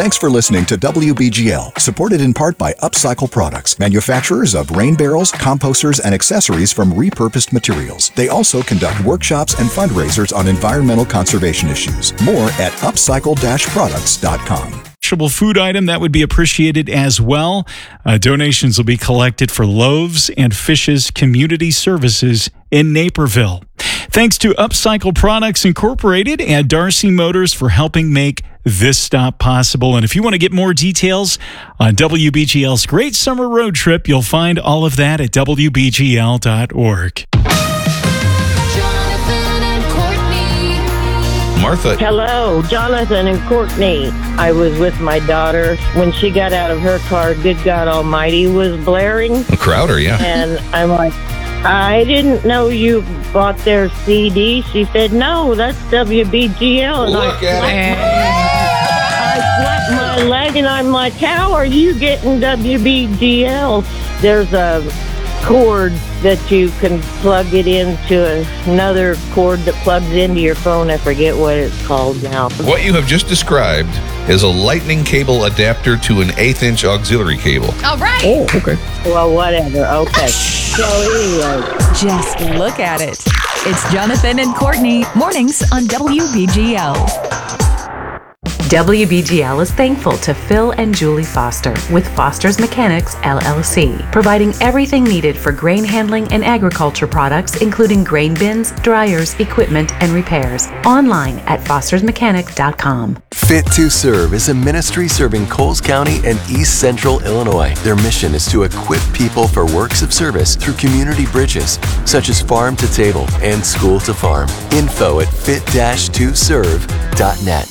Thanks for listening to WBGL, supported in part by Upcycle Products, manufacturers of rain barrels, composters, and accessories from repurposed materials. They also conduct workshops and fundraisers on environmental conservation issues. More at upcycle-products.com. Food item that would be appreciated as well. Donations will be collected for Loaves and Fishes Community Services in Naperville. Thanks to Upcycle Products Incorporated and Darcy Motors for helping make this stop possible. And if you want to get more details on WBGL's great summer road trip, you'll find all of that at WBGL.org. Martha. Hello, Jonathan and Courtney. I was with my daughter. When she got out of her car, Good God Almighty was blaring. Crowder, yeah. And I'm like, I didn't know you bought their CD. She said, no, that's WBGL. And Look at it. I slapped my leg and I'm like, how are you getting WBGL? There's a cord that you can plug it into another cord that plugs into your phone. I forget what it's called now. What you have just described is a lightning cable adapter to an 1/8-inch auxiliary cable. All right. Oh, okay. Well, whatever. Okay. So anyway. Just look at it. It's Jonathan and Courtney, mornings on WBGL. WBGL is thankful to Phil and Julie Foster with Foster's Mechanics, LLC, providing everything needed for grain handling and agriculture products, including grain bins, dryers, equipment, and repairs. Online at fostersmechanic.com. Fit to Serve is a ministry serving Coles County and East Central Illinois. Their mission is to equip people for works of service through community bridges, such as farm to table and school to farm. Info at fit-2serve.net.